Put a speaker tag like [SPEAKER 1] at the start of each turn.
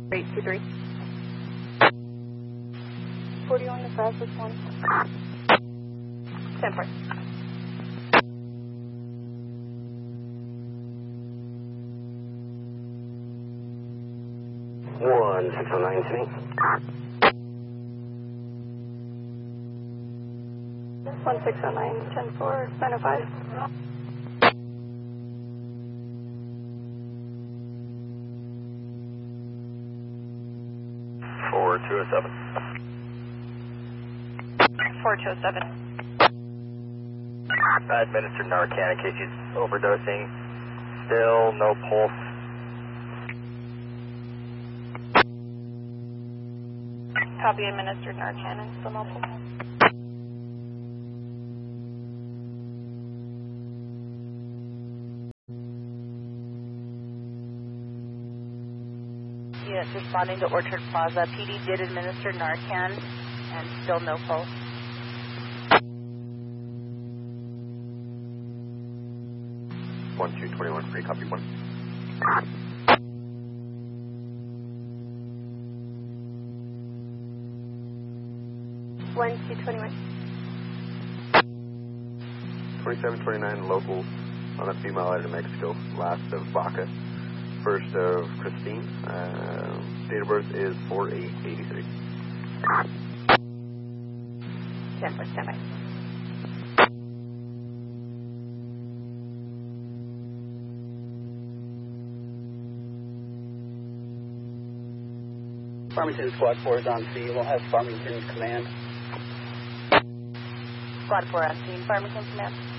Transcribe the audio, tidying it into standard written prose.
[SPEAKER 1] 823. 41 to Brazos 1. 10 4.
[SPEAKER 2] One 609 to me.
[SPEAKER 1] 1609, 10 4, 905.
[SPEAKER 2] Four 207.
[SPEAKER 1] 4207.
[SPEAKER 2] Administered Narcan in case he's overdosing. Still no pulse.
[SPEAKER 1] Copy, administered Narcan and still no pulse.
[SPEAKER 3] Units responding to Orchard Plaza. PD did administer Narcan and still no pulse.
[SPEAKER 2] One 221 free, copy 1.
[SPEAKER 1] One 221.
[SPEAKER 2] 2729 local on a female out of Mexico. Last of Baca. First of Christine. Date of birth is 4/8/83.
[SPEAKER 1] 10 4, stand by.
[SPEAKER 4] Farmington Squad 4 is on scene. We'll have Farmington Command.
[SPEAKER 3] Squad 4 on scene. Farmington Command.